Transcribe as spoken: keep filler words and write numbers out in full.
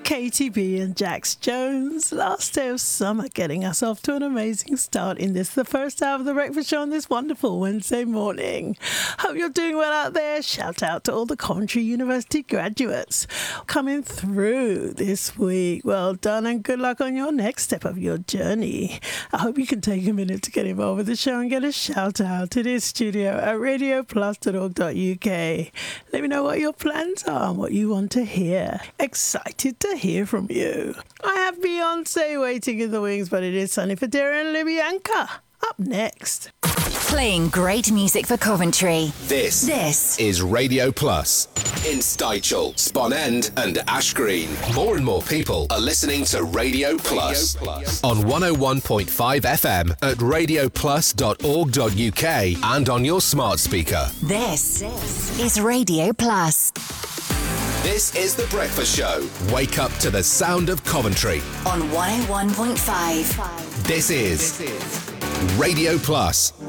Katie B and Jax Jones. Last day of summer, getting us off to an amazing start in this, the first hour of the breakfast show on this wonderful Wednesday morning. Hope you're doing well out there. Shout out to all the Coventry University graduates coming through this week. Well done and good luck on your next step of your journey. I hope you can take a minute to get involved with the show and get a shout out to this studio at radio plus dot org dot U K. Let me know what your plans are and what you want to hear. Excited to hear from you. I have Beyonce waiting in the wings, but it is Sunny Federa and Libyanka up next. Playing great music for Coventry. This, this is Radio Plus. In Stychel, Sponend and Ash Green. More and more people are listening to Radio Plus. Radio Plus. On one oh one point five F M at radio plus dot org dot U K and on your smart speaker. This, this is Radio Plus. This is The Breakfast Show. Wake up to the sound of Coventry. On one oh one point five. This is, this is Radio Plus.